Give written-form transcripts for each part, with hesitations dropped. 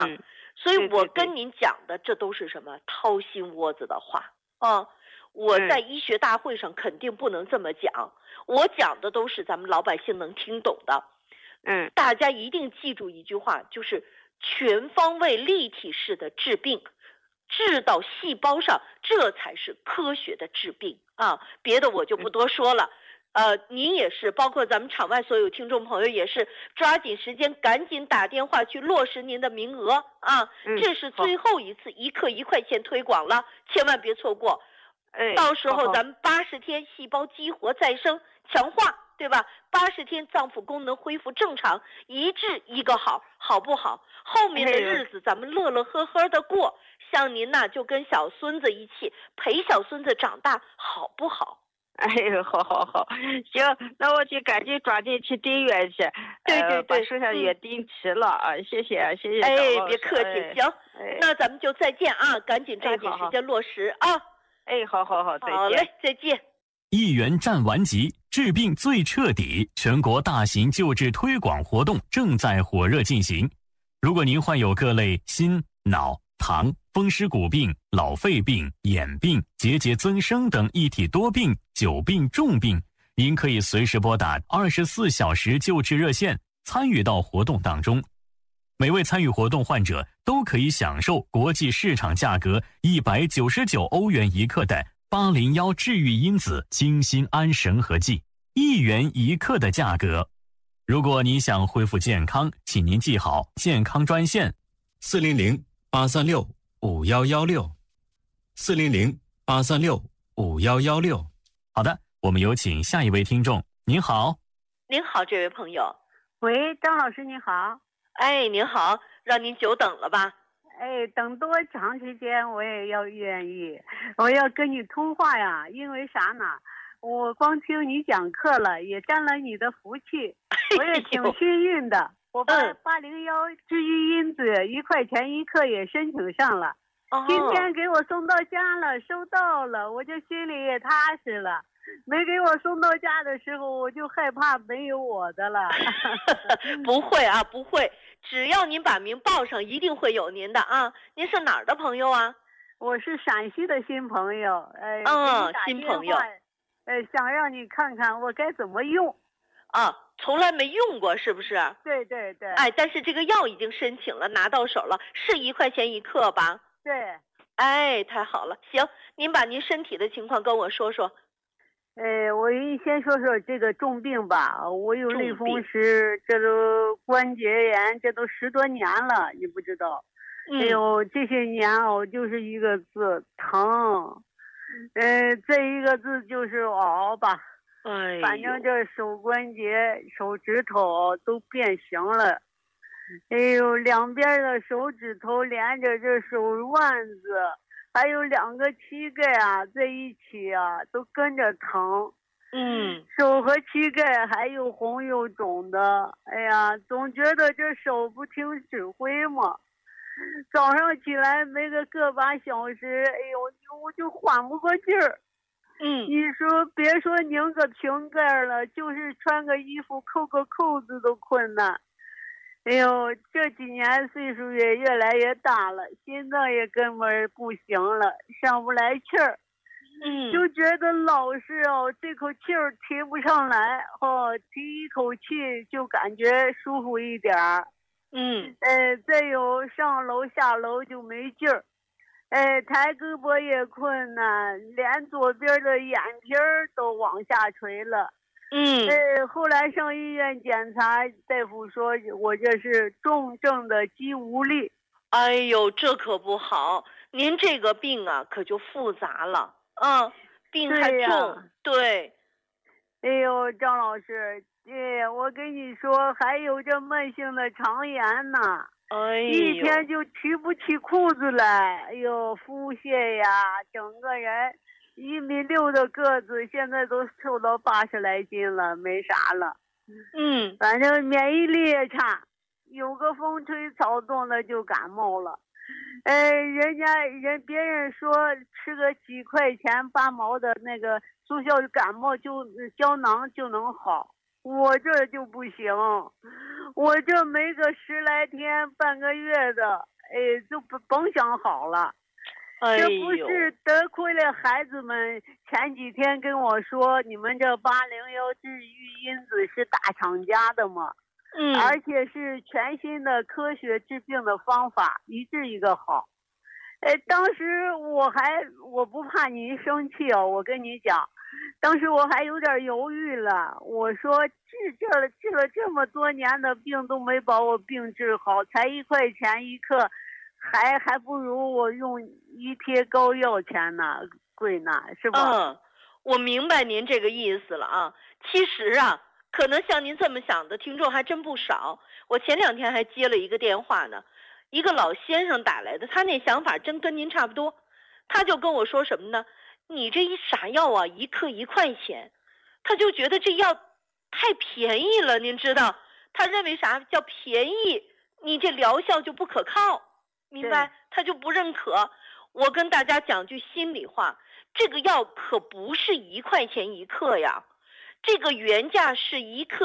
所以我跟您讲的这都是什么掏心窝子的话啊！我在医学大会上肯定不能这么讲，我讲的都是咱们老百姓能听懂的。大家一定记住一句话，就是全方位立体式的治病，治到细胞上，这才是科学的治病啊！别的我就不多说了。您也是，包括咱们场外所有听众朋友也是，抓紧时间，赶紧打电话去落实您的名额啊！这是最后一次一克1块钱推广了，千万别错过。到时候咱们80天细胞激活再生强化，对吧？80天脏腑功能恢复正常，一治一个好，好不好？后面的日子咱们乐乐呵呵的过，像您呐，就跟小孙子一起陪小孙子长大，好不好？ 好，行，那我就赶紧抓紧去订阅去。 对， 把手上也订齐了啊！谢谢。 别客气，行，那咱们就再见啊！赶紧抓紧时间落实啊！ 好，再见。 好嘞，再见。 1元战完级，治病最彻底，全国大型救治推广活动正在火热进行。如果您患有各类心、脑、糖、风湿骨病、老肺病、眼病、结节增生等一体多病、久病重病，您可以随时拨打24小时救治热线，参与到活动当中。每位参与活动患者都可以享受国际市场价格199欧元1克的801治愈因子精心安神和剂，1元1克的价格。如果您想恢复健康，请您记好健康专线400-836-5116，400-836-5116。好的，我们有请下一位听众。您好。 您好，这位朋友。 喂，张老师你好。 您好，让您久等了吧？ 等多长时间我也要愿意，我要跟你通话呀。因为啥呢？我光听你讲课了，也沾了你的福气，我也挺幸运的。我把801治愈因子1块钱1克也申请上了，今天给我送到家了，收到了，我就心里也踏实了。没给我送到家的时候，我就害怕没有我的了。 不会啊，不会，只要您把名报上，一定会有您的啊。您是哪儿的朋友啊？ 我是陕西的新朋友。 新朋友。 想让你看看我该怎么用。 从来没用过是不是？ 对。 但是这个药已经申请了，拿到手了，是1块钱1克吧？ 对。 太好了，行，您把您身体的情况跟我说说。 我先说说这个重病吧。我有类风湿，这都关节炎，这都10多年了，你不知道。这些年就是一个字疼。这一个字就是熬吧。反正这手关节、手指头都变形了。两边的手指头连着这手腕子，还有2个膝盖啊，在一起啊，都跟着疼。手和膝盖还又红又肿的。总觉得这手不听指挥嘛。早上起来没个把小时，我就缓不过劲儿。你说别说拧个瓶盖了，就是穿个衣服扣个扣子都困难。这几年岁数也越来越大了，心脏也根本不行了，上不来气儿。就觉得老是这口气儿提不上来，提一口气就感觉舒服一点儿。再有上楼下楼就没劲儿。抬胳膊也困难，连左边的眼皮儿都往下垂了。后来上医院检查，大夫说我这是重症的肌无力。 这可不好，您这个病啊可就复杂了。病还重。对。 张老师，我跟你说，还有这慢性的肠炎呢。一天就提不起裤子来。腹泻呀，整个人1.6米的个子，现在都瘦到80来斤了，没啥了。反正免疫力也差，有个风吹草动的就感冒了。别人说吃个几块钱8毛的那个速效感冒胶囊就能好，我这就不行。我这没个10来天半个月的， 就甭想好了。这不是得亏了孩子们前几天跟我说，你们这801治愈因子是大厂家的吗？而且是全新的科学治病的方法，一治一个好。当时我不怕您生气哦，我跟你讲，当时我还有点犹豫了。我说治了这么多年的病都没把我病治好，才1块钱1克，还不如我用一贴膏药钱呢，贵呢，是吧？ 我明白您这个意思了啊。其实啊，可能像您这么想的听众还真不少。我前2天还接了一个电话呢，一个老先生打来的，他那想法真跟您差不多。他就跟我说什么呢？你这一傻药啊，1克1块钱，他就觉得这药太便宜了，您知道？他认为啥叫便宜？你这疗效就不可靠。明白，他就不认可。我跟大家讲句心里话，这个药可不是1块钱1克呀，这个原价是1克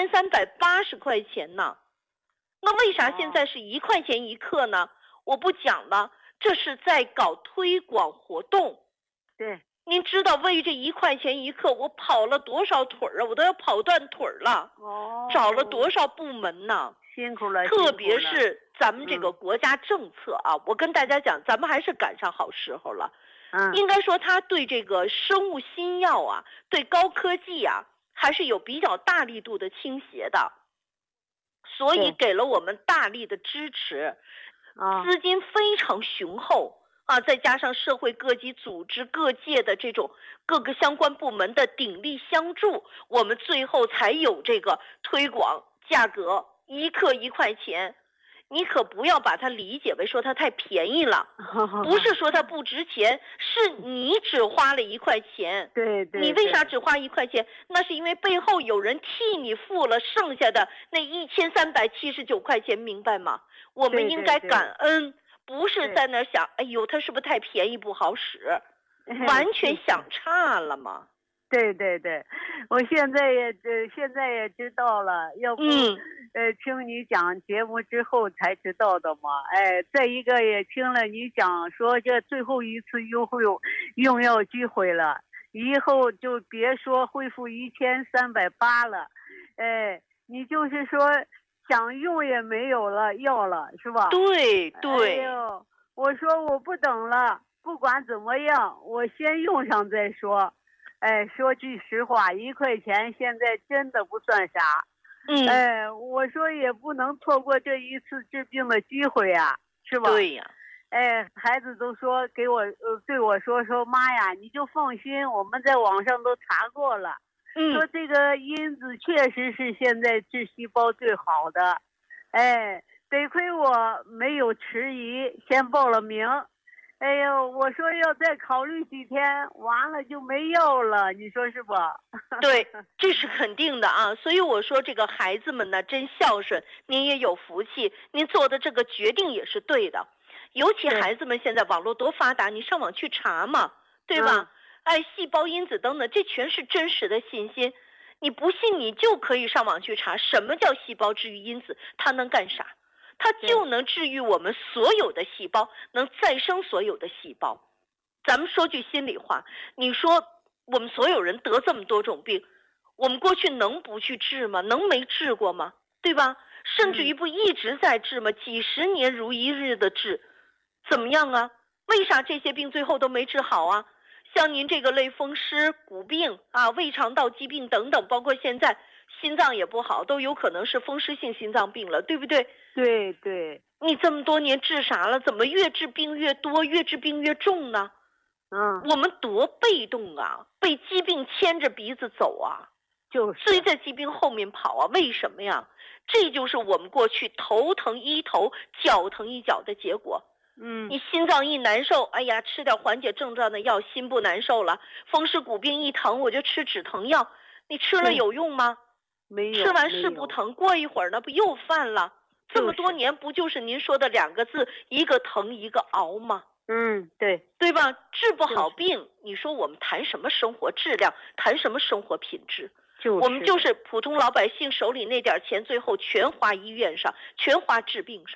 1380块钱呢。那为啥现在是1块钱1克呢？我不讲了，这是在搞推广活动。 对， 您知道为这1块钱1克，我跑了多少腿啊？我都要跑断腿了。找了多少部门呢？ 辛苦了。 特别是咱们这个国家政策啊，我跟大家讲，咱们还是赶上好时候了。应该说他对这个生物新药啊，对高科技啊，还是有比较大力度的倾斜的，所以给了我们大力的支持，资金非常雄厚啊，再加上社会各级组织各界的这种各个相关部门的鼎力相助，我们最后才有这个推广价格1克1块钱。你可不要把它理解为说它太便宜了，不是说它不值钱，是你只花了1块钱。 对， 你为啥只花1块钱？那是因为背后有人替你付了剩下的那1379块钱，明白吗？我们应该感恩，不是在那想，哎呦，它是不是太便宜不好使，完全想差了嘛。 对，我现在也知道了，要不听你讲节目之后才知道的嘛。再一个也听了你讲说这最后一次用药机会了，以后就别说恢复1380了，你就是说想用也没有了药了，是吧？ 对。 哎呦，我说我不等了，不管怎么样，我先用上再说。说句实话，1块钱现在真的不算啥。我说也不能错过这一次治病的机会呀，是吧？ 对呀。 孩子都说对我说妈呀，你就放心，我们在网上都查过了，说这个因子确实是现在治细胞最好的。得亏我没有迟疑，先报了名。哎呦，我说要再考虑几天，完了就没药了，你说是吧？ 对，这是肯定的啊。所以我说这个孩子们呢，真孝顺，您也有福气，您做的这个决定也是对的。尤其孩子们现在网络多发达，你上网去查嘛，对吧？细胞因子等等，这全是真实的信息。你不信，你就可以上网去查什么叫细胞治愈因子，它能干啥？它就能治愈我们所有的细胞，能再生所有的细胞。咱们说句心里话，你说我们所有人得这么多种病，我们过去能不去治吗？能没治过吗？对吧？甚至于不一直在治吗？几十年如一日的治，怎么样啊？为啥这些病最后都没治好啊？像您这个类风湿、骨病啊、胃肠道疾病等等，包括现在心脏也不好，都有可能是风湿性心脏病了，对不对？ 对。 你这么多年治啥了？怎么越治病越多，越治病越重呢？我们多被动啊，被疾病牵着鼻子走啊，追在疾病后面跑啊。为什么呀？这就是我们过去头疼医头，脚疼医脚的结果。你心脏一难受，哎呀，吃点缓解症状的药，心不难受了。风湿骨病一疼，我就吃止疼药。你吃了有用吗？ 没有。 吃完是不疼，过一会儿呢，不又犯了？这么多年不就是您说的2个字，一个疼一个熬吗？对吧？治不好病，你说我们谈什么生活质量，谈什么生活品质？我们就是普通老百姓手里那点钱，最后全花医院上，全花治病上了。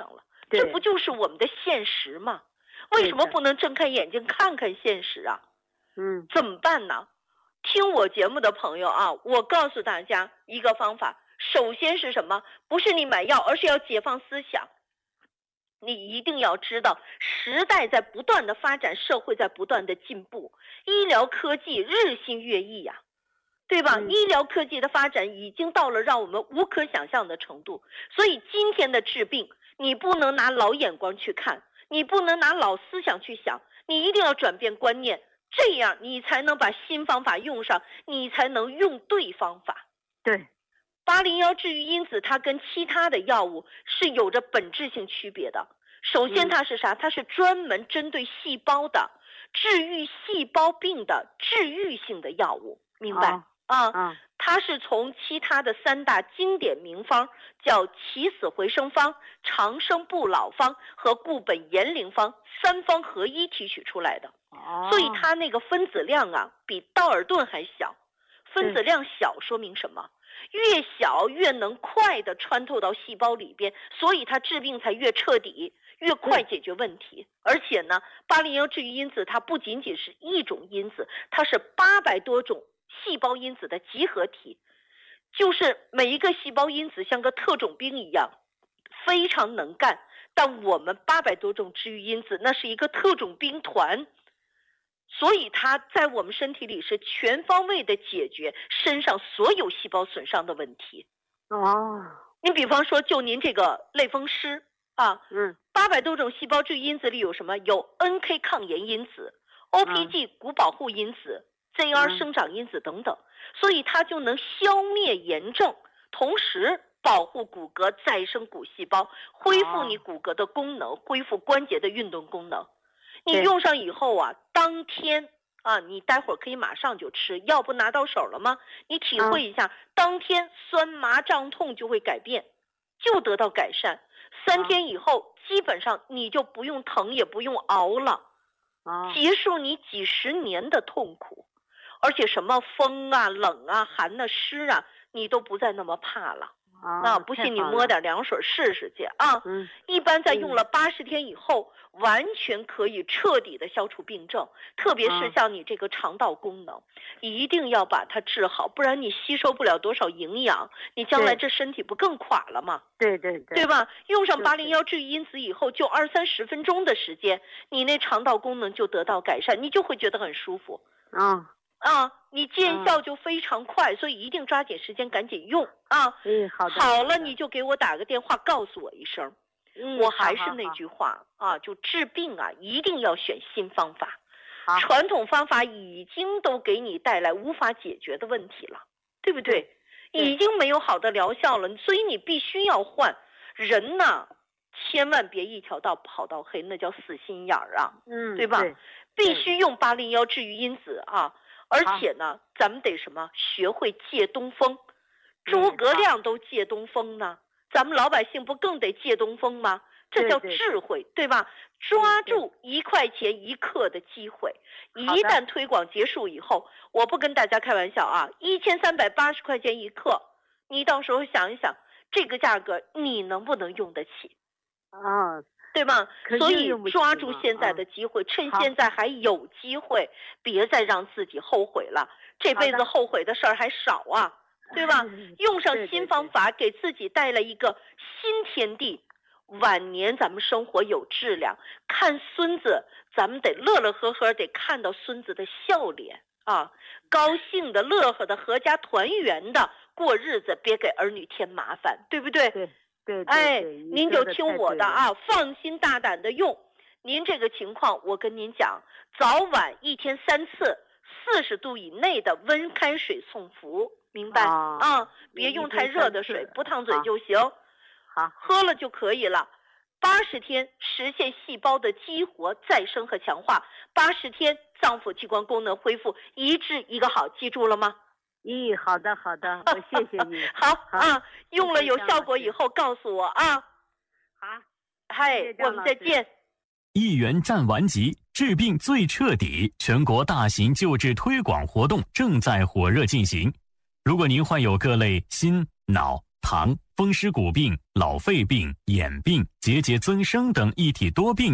这不就是我们的现实吗？为什么不能睁开眼睛看看现实啊？怎么办呢？听我节目的朋友啊，我告诉大家一个方法，首先是什么？不是你买药，而是要解放思想。你一定要知道，时代在不断的发展，社会在不断的进步，医疗科技日新月异呀，对吧？医疗科技的发展已经到了让我们无可想象的程度，所以今天的治病，你不能拿老眼光去看，你不能拿老思想去想，你一定要转变观念，这样你才能把新方法用上，你才能用对方法。 对。 801治愈因子它跟其他的药物是有着本质性区别的。首先它是啥？它是专门针对细胞的治愈细胞病的治愈性的药物，明白？它是从其他的3大经典名方叫起死回生方、长生不老方和固本延龄方3方合一提取出来的。所以它那个分子量啊比道尔顿还小。分子量小说明什么？越小越能快地穿透到细胞里边，所以它治病才越彻底，越快解决问题。而且呢，801治愈因子它不仅仅是一种因子，它是800多种细胞因子的集合体，就是每一个细胞因子像个特种兵一样，非常能干。但我们800多种治愈因子，那是一个特种兵团。所以它在我们身体里是全方位的解决身上所有细胞损伤的问题。你比方说就您这个类风湿啊，800多种细胞治愈因子里有什么？有 NK 抗炎因子、OPG 骨保护因子、ZR 生长因子等等，所以它就能消灭炎症，同时保护骨骼再生骨细胞，恢复你骨骼的功能，恢复关节的运动功能。你用上以后啊，当天啊，你待会儿可以马上就吃，药不拿到手了吗？你体会一下，当天酸麻胀痛就会改变，就得到改善。3天以后，基本上你就不用疼，也不用熬了，结束你几十年的痛苦，而且什么风啊、冷啊、寒啊、湿啊，你都不再那么怕了。不信你摸点凉水试试去啊！一般在用了80天以后，完全可以彻底的消除病症，特别是像你这个肠道功能，一定要把它治好，不然你吸收不了多少营养，你将来这身体不更垮了吗？对吧？用上801治愈因子以后，就20-30分钟的时间，你那肠道功能就得到改善，你就会觉得很舒服。你见效就非常快，所以一定抓紧时间赶紧用啊！好了，你就给我打个电话告诉我一声。我还是那句话啊，就治病啊，一定要选新方法。传统方法已经都给你带来无法解决的问题了，对不对？已经没有好的疗效了，所以你必须要换。人呢，千万别一条道跑到黑，那叫死心眼儿啊，对吧？必须用801治愈因子啊！而且呢，咱们得什么？学会戒东风。诸葛亮都戒东风呢，咱们老百姓不更得戒东风吗？这叫智慧，对吧？抓住1块钱1克的机会，一旦推广结束以后，我不跟大家开玩笑啊，1380块钱1克，你到时候想一想，这个价格你能不能用得起？对吧？所以抓住现在的机会，趁现在还有机会，别再让自己后悔了。这辈子后悔的事儿还少啊，对吧？用上新方法，给自己带来一个新天地。晚年咱们生活有质量，看孙子咱们得乐乐呵呵，得看到孙子的笑脸啊，高兴的、乐呵的、阖家团圆的过日子，别给儿女添麻烦，对不对？您就听我的啊，放心大胆的用。您这个情况，我跟您讲，早晚1天3次，40度以内的温开水送服，明白别用太热的水，不烫嘴就行。喝了就可以了。80天实现细胞的激活、再生和强化，80天脏腑器官功能恢复，一治一个好，记住了吗？ 好的，我谢谢你。 好，用了有效果以后告诉我啊。我们再见。 1元战完集，治病最彻底，全国大型救治推广活动正在火热进行。如果您患有各类心、脑、 糖、风湿骨病、老肺病、眼病、结节增生等一体多病